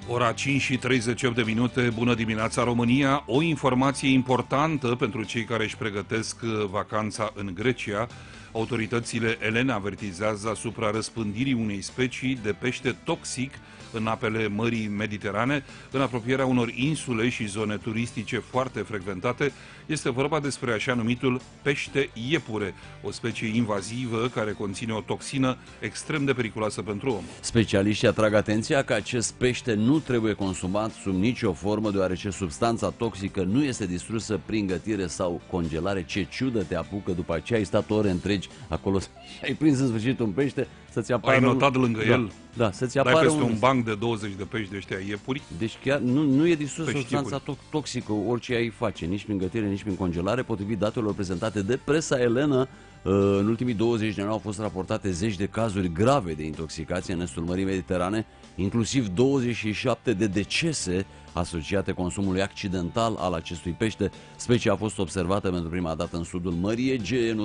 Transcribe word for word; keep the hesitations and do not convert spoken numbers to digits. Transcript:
Ora cinci și treizeci și opt de minute, bună dimineața România, o informație importantă pentru cei care își pregătesc vacanța în Grecia. Autoritățile elene avertizează asupra răspândirii unei specii de pește toxic în apele Mării Mediterane, în apropierea unor insule și zone turistice foarte frecventate. Este vorba despre așa numitul pește iepure, o specie invazivă care conține o toxină extrem de periculoasă pentru om. Specialiștii atrag atenția că acest pește nu trebuie consumat sub nicio formă, deoarece substanța toxică nu este distrusă prin gătire sau congelare. Ce ciudă te apucă după aceea, ai stat ore întregi acolo și ai prins în sfârșit un pește, să-ți apară... Ai notat un... lângă da, el? Da, să-ți dai apară peste un... un banc de douăzeci de pești de ăștia iepuri. Deci chiar nu, nu e distrusă Pești substanța to- toxică, orice ai face, nici prin gătire, nici prin congelare. Potrivit datelor prezentate de presa elenă, în ultimii douăzeci de ani au fost raportate zeci de cazuri grave de intoxicație în estul Mării Mediterane, inclusiv douăzeci și șapte de decese asociate consumului accidental al acestui pește. Specia a fost observată pentru prima dată în sudul Mării Egee, în